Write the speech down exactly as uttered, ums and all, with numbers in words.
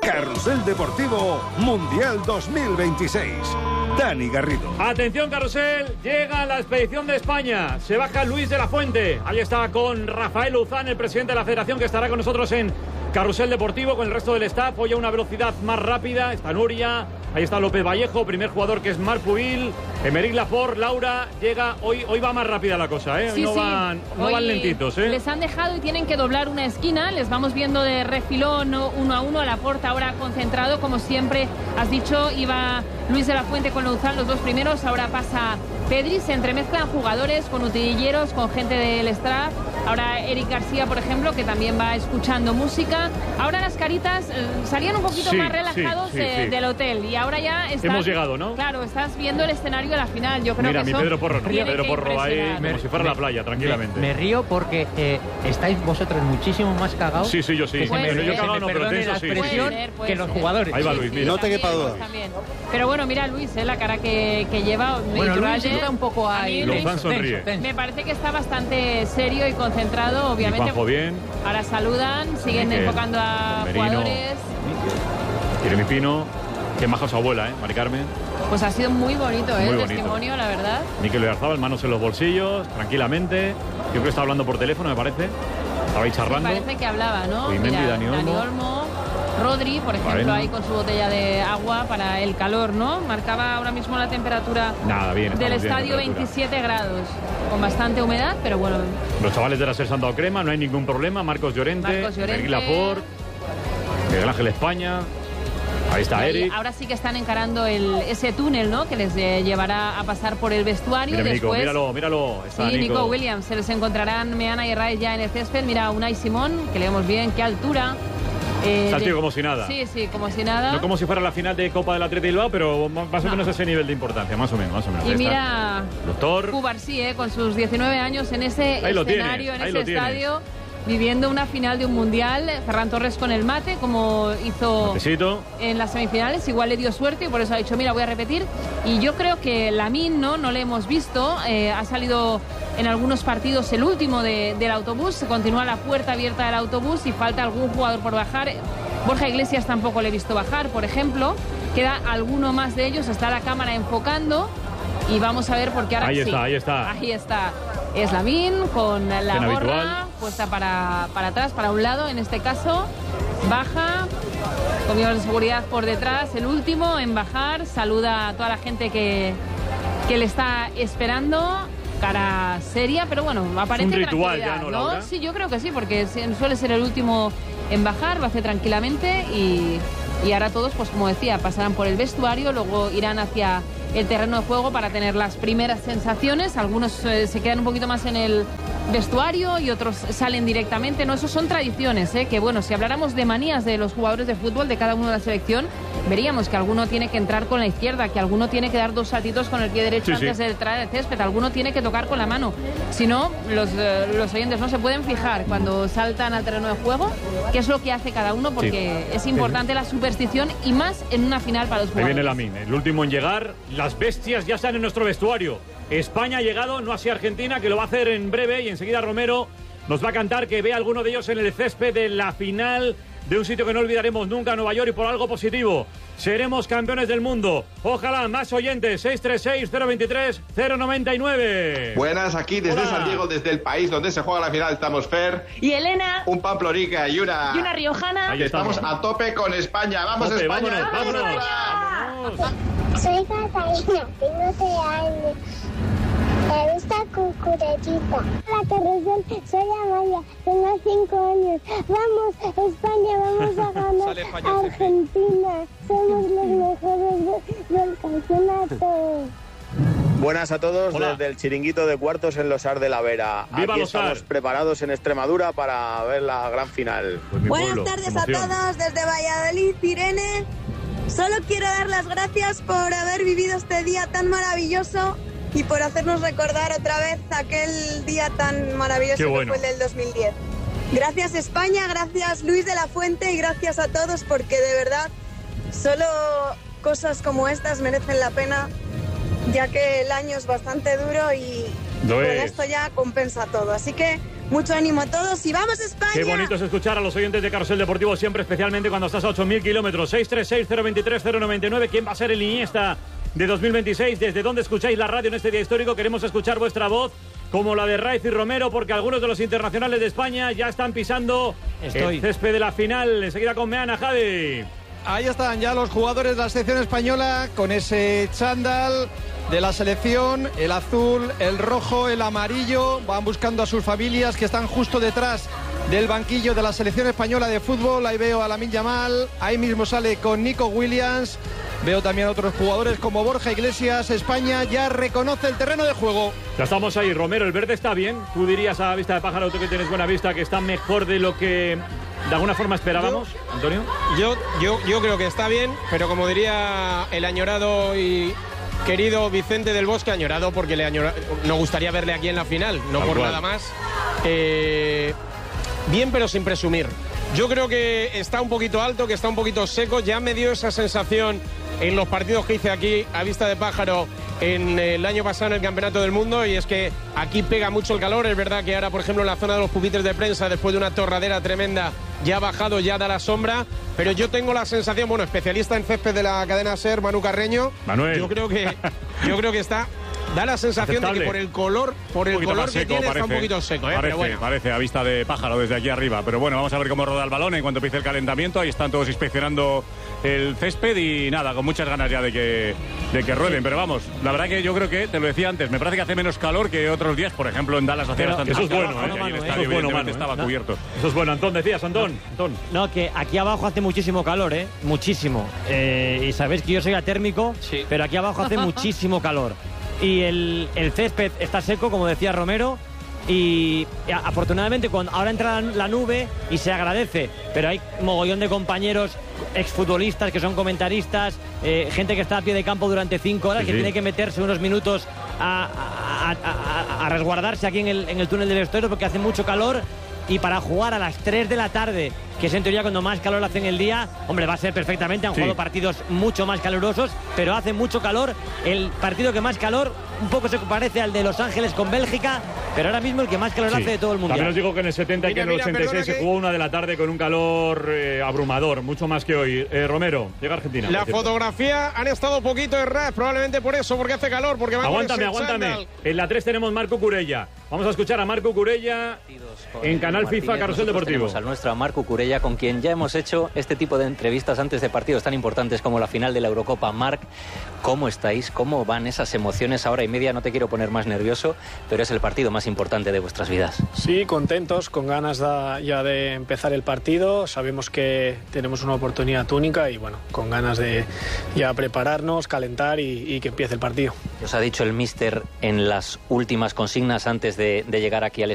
Carrusel Deportivo Mundial dos mil veintiséis. Dani Garrido. Atención, Carrusel, llega la expedición de España. Se baja Luis de la Fuente. Ahí está con Rafael Luzán, el presidente de la federación, que estará con nosotros en Carrusel Deportivo con el resto del staff. Hoy a una velocidad más rápida. Está Nuria, ahí está López Vallejo, primer jugador que es Marc Pubil, Emeric Laporte, Laura. Llega, hoy hoy va más rápida la cosa, ¿eh? Sí, no sí. van, no Hoy van lentitos, ¿eh? Les han dejado y tienen que doblar una esquina. Les vamos viendo de refilón uno a uno. Laporte ahora concentrado, como siempre has dicho. Iba Luis de la Fuente con Luzán, los dos primeros. Ahora pasa Pedri. Se entremezclan jugadores con utilleros, con gente del staff. Ahora Eric García, por ejemplo, que también va escuchando música. Ahora las caritas eh, salían un poquito Sí, más relajados sí, sí, eh, sí. del hotel. Y ahora ya estás, Hemos llegado, ¿no? Claro, estás viendo el escenario de la final. Yo creo Mira, que mi eso Pedro Porro, no. tiene Pedro que Porro ahí impresionar. como si fuera la playa, tranquilamente. Me, me río porque eh, estáis vosotros muchísimo más cagados. Sí, sí, yo sí. Que se Puede me, ser. yo Yo cagado no, pero perdone tenso la sí, expresión Puede ser, puede que los ser. jugadores. Ahí va Sí, Luis, sí, mira. No te quepa también, duda. también. Pero bueno, mira Luis, eh, la cara que, que lleva. Bueno, Luis Iturralde, está un poco a ahí. mí Lozán me- sonríe. tenso, tenso. Me parece que está bastante serio y concentrado, Y obviamente. Juanjo bien. Ahora saludan, siguen Miquel, enfocando a Merino. jugadores. Jeremy Pino. Qué maja su abuela, ¿eh? Mari Carmen. Pues ha sido muy bonito, ¿eh? Muy el bonito. testimonio, la verdad. Mikel Oyarzabal, manos en los bolsillos, tranquilamente. Yo creo que está hablando por teléfono, me parece. Estaba ahí Sí, charlando. parece que hablaba, ¿no? Zubimendi, Mira, Dani Olmo. Rodri, por ejemplo, Baena. ahí con su botella de agua para el calor, ¿no? Marcaba ahora mismo la temperatura Nada, bien. del estamos bien, estadio temperatura. veintisiete grados, con bastante humedad, pero bueno. Los chavales de la SER se han dado crema, no hay ningún problema. Marcos Llorente, Marcos Llorente. Eric Laporte, Miguel Ángel España. Ahí está Y Eric. ahora sí que están encarando el, ese túnel, ¿no? Que les eh, llevará a pasar por el vestuario. Mira, Nico, Después, míralo, míralo. Está sí, Nico. Nico Williams. Se les encontrarán Meana y Raiz ya en el césped. Mira, Unai Simón, que le vemos bien, qué altura. Eh, Está el tío de- como si nada. Sí, sí, como si nada. No como si fuera la final de Copa del Atlético de Bilbao, pero más o No. menos ese nivel de importancia, más o menos, más o menos. Y Ahí está. mira, Doctor. Cubarsí, eh, con sus diecinueve años en ese Ahí lo escenario, tienes, en ahí ese lo tienes. estadio, viviendo una final de un mundial. Ferran Torres con el mate, como hizo Matecito. en las semifinales. Igual le dio suerte y por eso ha dicho, mira, voy a repetir. Y yo creo que Lamine, ¿no? No le hemos visto. Eh, ha salido en algunos partidos el último de- del autobús. Se continúa la puerta abierta del autobús y falta algún jugador por bajar. Borja Iglesias tampoco le he visto bajar, por ejemplo. Queda alguno más de ellos. Está la cámara enfocando. Y vamos a ver porque ahora Ahí sí. está, ahí está. Ahí está. Es Lamine con la Escena gorra habitual. puesta para, para atrás, para un lado en este caso. Baja, comidos de seguridad por detrás, el último en bajar. Saluda a toda la gente que, que le está esperando. Cara seria, pero bueno, aparece Es un ritual tranquilidad, ya, ¿no, Laura? Sí, yo creo que sí, porque suele ser el último en bajar, lo hace tranquilamente y, y ahora todos, pues como decía, pasarán por el vestuario, luego irán hacia el terreno de juego para tener las primeras sensaciones. Algunos eh, se quedan un poquito más en el vestuario y otros salen directamente. No, eso son tradiciones, ¿eh? Que bueno, si habláramos de manías de los jugadores de fútbol de cada uno de la selección, veríamos que alguno tiene que entrar con la izquierda, que alguno tiene que dar dos saltitos con el pie derecho Sí, antes sí. de entrar al césped, alguno tiene que tocar con la mano. Si no, los, eh, los oyentes no se pueden fijar cuando saltan al terreno de juego qué es lo que hace cada uno, porque es importante la superstición y más en una final para los Ahí jugadores. viene Lamine, el último en llegar. Las bestias ya están en nuestro vestuario. España ha llegado, no así Argentina, que lo va a hacer en breve, y enseguida Romero nos va a cantar que ve a alguno de ellos en el césped de la final de un sitio que no olvidaremos nunca, Nueva York, y por algo positivo. Seremos campeones del mundo. Ojalá más oyentes. seis tres seis, cero veintitrés, cero noventa y nueve. Buenas, aquí desde Hola. San Diego, desde el país donde se juega la final, estamos Fer, Y Elena un Pamplorica y una... y una riojana. Ahí que estamos estamos. a tope con España. ¡Vamos, Tope, España! vámonos, vámonos. ¡España! Soy Catalina, tengo seis años. Me gusta Cucurellita. Hola, Carrusel, soy Amaya, tengo cinco años. Vamos, España, vamos a ganar a Argentina. Somos los mejores de- del campeonato. Buenas a todos Hola. desde el chiringuito de cuartos en Losar de la Vera. ¡Viva Aquí Losar! estamos preparados en Extremadura para ver la gran final. Pues mi Buenas pueblo, tardes qué a emoción. todos desde Valladolid, Irene. Solo quiero dar las gracias por haber vivido este día tan maravilloso y por hacernos recordar otra vez aquel día tan maravilloso Qué bueno. que fue el del dos mil diez. Gracias España, gracias Luis de la Fuente y gracias a todos porque de verdad solo cosas como estas merecen la pena, ya que el año es bastante duro y Lo con es. esto ya compensa todo. Así que Mucho ánimo a todos y ¡vamos España! Qué bonito es escuchar a los oyentes de Carrusel Deportivo siempre, especialmente cuando estás a ocho mil kilómetros. seis tres seis, cero dos tres, cero nueve nueve. ¿Quién va a ser el Iniesta de dos mil veintiséis? ¿Desde dónde escucháis la radio en este día histórico? Queremos escuchar vuestra voz, como la de Raiz y Romero, porque algunos de los internacionales de España ya están pisando Estoy. el césped de la final. Enseguida con Meana, Javi. Ahí están ya los jugadores de la selección española con ese chándal de la selección, el azul, el rojo, el amarillo. Van buscando a sus familias que están justo detrás del banquillo de la selección española de fútbol. Ahí veo a Lamine Yamal, ahí mismo sale con Nico Williams. Veo también a otros jugadores como Borja Iglesias. España ya reconoce el terreno de juego. Ya estamos ahí, Romero, el verde está bien. Tú dirías a vista de pájaro, tú que tienes buena vista, que está mejor de lo que de alguna forma esperábamos, yo, Antonio. Yo, yo, yo creo que está bien, pero como diría el añorado y querido Vicente del Bosque, añorado porque le añora, nos gustaría verle aquí en la final, no Tal por cual. Nada más. Eh, bien, pero sin presumir. Yo creo que está un poquito alto, que está un poquito seco. Ya me dio esa sensación en los partidos que hice aquí a vista de pájaro en el año pasado en el Campeonato del Mundo, y es que aquí pega mucho el calor. Es verdad que ahora, por ejemplo, en la zona de los pupitres de prensa, después de una torradera tremenda, ya ha bajado, ya da la sombra, pero yo tengo la sensación, bueno, especialista en césped de la cadena SER, Manu Carreño, Manuel. yo creo que yo creo que está da la sensación Aceptable. de que por el color, por el color que seco, tiene parece, está un poquito seco, ¿eh? Parece, pero bueno. parece a vista de pájaro desde aquí arriba. Pero bueno, vamos a ver cómo roda el balón en cuanto empiece el calentamiento. Ahí están todos inspeccionando el césped y nada, con muchas ganas ya de que, de que rueden. Pero vamos, la verdad que yo creo que, te lo decía antes, me parece que hace menos calor que otros días. Por ejemplo, en Dallas hacía bastante Eso es bueno, calor, ¿eh? ¿no, Manu, ¿eh? Estadio, Eso es bueno, Manu, estaba ¿eh? cubierto. Eso es bueno. Antón, decías, Antón. Antón. No, que aquí abajo hace muchísimo calor, ¿eh? Muchísimo. Eh, y sabéis que yo soy atérmico, sí. Pero aquí abajo hace muchísimo calor. Y el, el césped está seco, como decía Romero, y afortunadamente cuando ahora entra la, la nube y se agradece, pero hay mogollón de compañeros exfutbolistas que son comentaristas, eh, gente que está a pie de campo durante cinco horas, sí, que sí. tiene que meterse unos minutos a, a, a, a, a resguardarse aquí en el, en el túnel del vestuario porque hace mucho calor. Y para jugar a las tres de la tarde, que es en teoría cuando más calor hace en el día, hombre, va a ser perfectamente. Han sí. jugado partidos mucho más calurosos, pero hace mucho calor. El partido que más calor, un poco se parece al de Los Ángeles con Bélgica, pero ahora mismo el que más calor sí. hace de todo el mundial. También os digo que en el setenta y que en el ochenta y seis se jugó una de la tarde con un calor eh, abrumador, mucho más que hoy. Eh, Romero, llega Argentina. La fotografía han estado poquito erradas, probablemente por eso, porque hace calor, porque va Aguántame, aguántame. Chándal. En la tres tenemos Marco Curella. Vamos a escuchar a Marco Curella en Canal Martínez, FIFA Carrusel Deportivo. Tenemos al nuestro Marco Curella, con quien ya hemos hecho este tipo de entrevistas antes de partidos tan importantes como la final de la Eurocopa. Marc, ¿cómo estáis? ¿Cómo van esas emociones? A hora y media, no te quiero poner más nervioso, pero es el partido más importante de vuestras vidas. Sí, contentos, con ganas de, ya de empezar el partido. Sabemos que tenemos una oportunidad única y bueno, con ganas de ya prepararnos, calentar y, y que empiece el partido. Os ha dicho el míster en las últimas consignas antes de, de llegar aquí al